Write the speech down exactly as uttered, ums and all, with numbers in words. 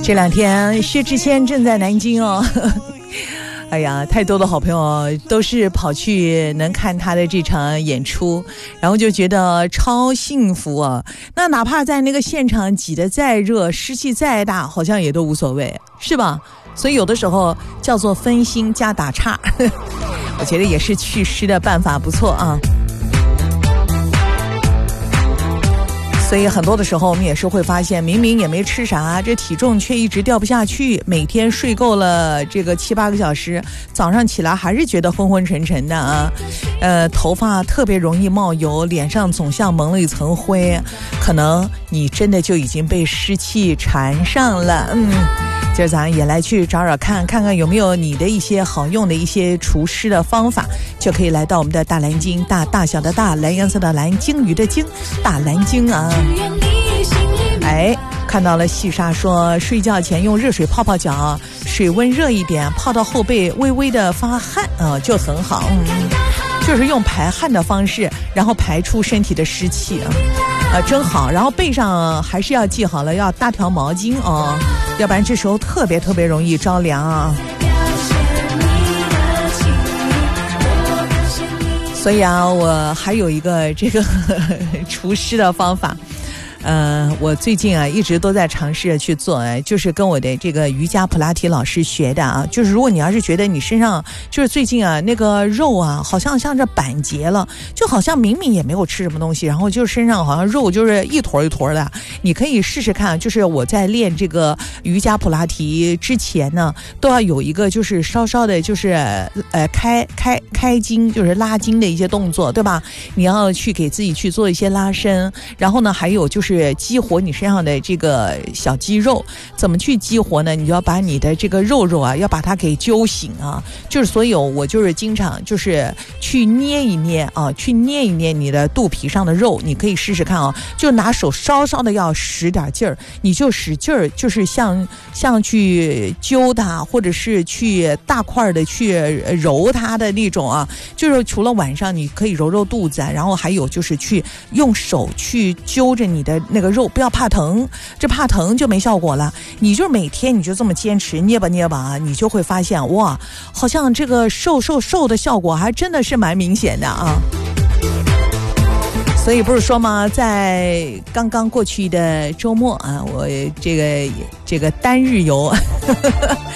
这两天薛之谦正在南京哦，哎呀，太多的好朋友都是跑去能看他的这场演出，然后就觉得超幸福啊。那哪怕在那个现场挤得再热，湿气再大，好像也都无所谓，是吧？所以有的时候叫做分心加打岔，我觉得也是祛湿的办法，不错啊。所以很多的时候我们也是会发现，明明也没吃啥，这体重却一直掉不下去，每天睡够了这个七八个小时，早上起来还是觉得昏昏沉沉的啊。呃，头发特别容易冒油，脸上总像蒙了一层灰，可能你真的就已经被湿气缠上了。嗯，今儿咱也来去找找看，看看有没有你的一些好用的一些除湿的方法，就可以来到我们的大蓝鲸，大大小的大，蓝颜色的蓝，鲸鱼的鲸，大蓝鲸啊。哎，看到了细沙说，睡觉前用热水泡泡脚，水温热一点，泡到后背微微的发汗啊、呃，就很好。嗯，就是用排汗的方式，然后排出身体的湿气啊，啊、呃，真好。然后背上还是要记好了，要搭条毛巾哦，要不然这时候特别特别容易着凉啊。所以啊，我还有一个这个呵呵除湿的方法。呃，我最近啊一直都在尝试去做，哎，就是跟我的这个瑜伽普拉提老师学的啊。就是如果你要是觉得你身上就是最近啊那个肉啊好像像这板结了，就好像明明也没有吃什么东西，然后就身上好像肉就是一坨一坨的，你可以试试看。就是我在练这个瑜伽普拉提之前呢，都要有一个就是稍稍的就是呃开开开筋，就是拉筋的一些动作，对吧？你要去给自己去做一些拉伸，然后呢还有就是是激活你身上的这个小肌肉。怎么去激活呢？你就要把你的这个肉肉啊要把它给揪醒啊。就是所以我就是经常就是去捏一捏啊，去捏一捏你的肚皮上的肉。你可以试试看啊，就拿手稍稍的要使点劲儿，你就使劲儿，就是像像去揪它，或者是去大块的去揉它的那种啊。就是除了晚上你可以揉揉肚子啊，然后还有就是去用手去揪着你的那个肉，不要怕疼，这怕疼就没效果了。你就每天你就这么坚持捏吧捏吧啊，你就会发现哇，好像这个瘦瘦瘦的效果还真的是蛮明显的啊。所以不是说吗，在刚刚过去的周末啊，我这个这个单日游